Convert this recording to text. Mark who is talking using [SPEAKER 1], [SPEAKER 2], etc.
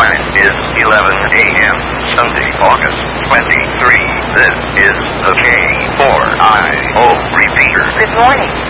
[SPEAKER 1] Time is 11 a.m. Sunday, August 23. This is the K4IO repeater.
[SPEAKER 2] Good morning.